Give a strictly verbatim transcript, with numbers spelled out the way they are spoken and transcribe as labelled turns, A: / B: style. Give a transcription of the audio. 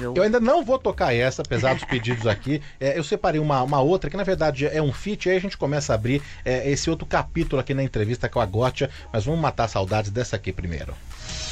A: incrível.
B: Eu ainda não vou tocar essa, apesar dos pedidos aqui. É, eu separei uma, uma outra que na verdade é um feat, aí a gente começa a abrir é, esse outro capítulo aqui na entrevista com a Gotcha, mas vamos matar saudades dessa aqui primeiro.